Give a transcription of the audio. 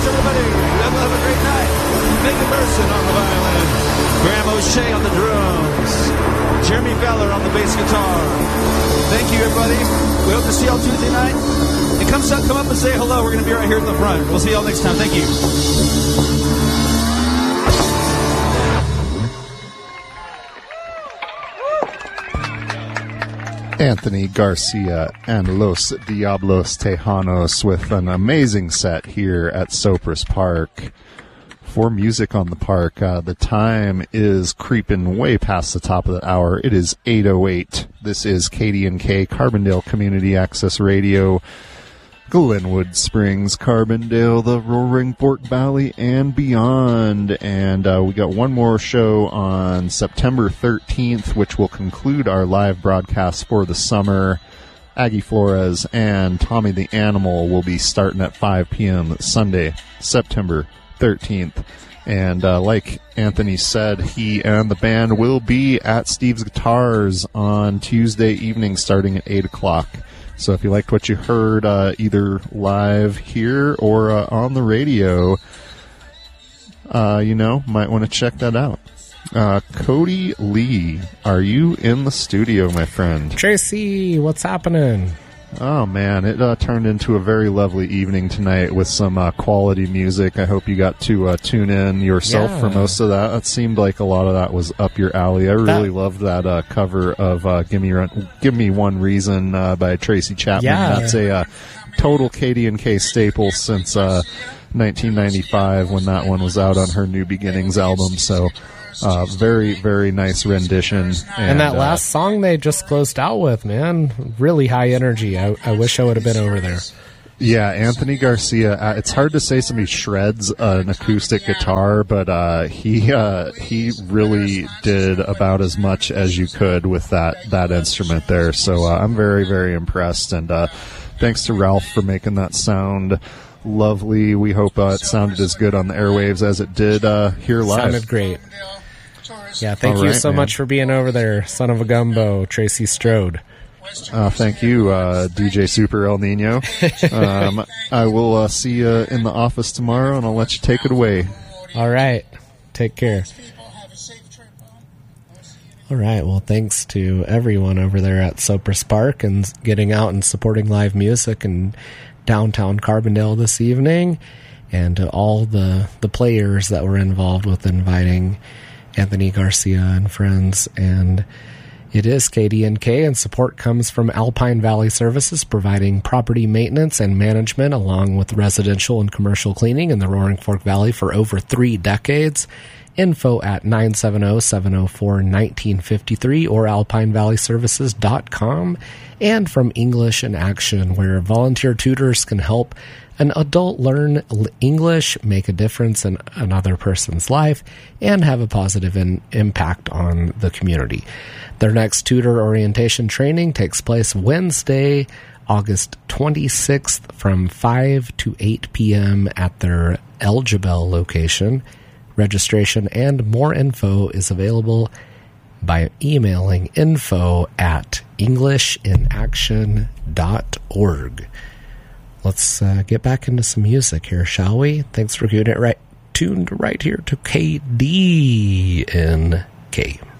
much, everybody. Have a great night. Megan Merson on the violin. Graham O'Shea on the drums. Jeremy Feller on the bass guitar. Thank you, everybody. We hope to see y'all Tuesday night. And come up and say hello. We're going to be right here in the front. We'll see y'all next time. Thank you. Anthony Garcia and Los Diablos Tejanos with an amazing set here at Sopris Park. For Music on the Park, the time is creeping way past the top of the hour. It is 8:08. This is KDNK, Carbondale Community Access Radio, Glenwood Springs, Carbondale, the Roaring Fork Valley, and beyond. And we got one more show on September 13th, which will conclude our live broadcast for the summer. Aggie Flores and Tommy the Animal will be starting at 5 p.m. Sunday, September 13th. And like Anthony said, he and the band will be at Steve's Guitars on Tuesday evening starting at 8 o'clock. So if you liked what you heard either live here or on the radio, might want to check that out. Cody Lee, are you in the studio, my friend? Tracy, what's happening? Oh, man, it turned into a very lovely evening tonight with some quality music. I hope you got to tune in yourself for most of that. It seemed like a lot of that was up your alley. I really loved that cover of Give Me One Reason by Tracy Chapman. Yeah. That's a total KD&K staple since 1995 when that one was out on her New Beginnings album. So very, very nice rendition. And that last song they just closed out with, man, really high energy. I wish I would have been over there. Yeah, Anthony Garcia. It's hard to say somebody shreds an acoustic guitar, but he really did about as much as you could with that instrument there. So I'm very, very impressed. And thanks to Ralph for making that sound lovely. We hope it sounded as good on the airwaves as it did here live. Sounded great. Yeah, thank you so much for being over there, son of a gumbo, Tracy Strode. Thank you, DJ Super El Nino. I will see you in the office tomorrow, and I'll let you take it away. All right. Take care. All right. Well, thanks to everyone over there at Sopris Park and getting out and supporting live music in downtown Carbondale this evening, and to all the players that were involved with inviting Anthony Garcia and friends. And it is KDNK, and support comes from Alpine Valley Services, providing property maintenance and management along with residential and commercial cleaning in the Roaring Fork Valley for over 3 decades. Info at 970-704-1953 or alpinevalleyservices.com. And from English in Action, where volunteer tutors can help an adult learn English, make a difference in another person's life, and have a positive impact on the community. Their next tutor orientation training takes place Wednesday, August 26th from 5 to 8 p.m. at their El Jebel location. Registration and more info is available by emailing info@englishinaction.org. Let's get back into some music here, shall we? Thanks for getting it tuned right here to KDNK.